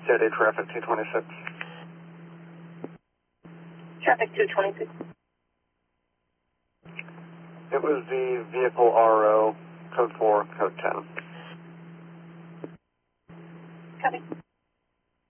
Steady traffic 226. Traffic 226. It was the vehicle RO, code 4, code 10. Copy.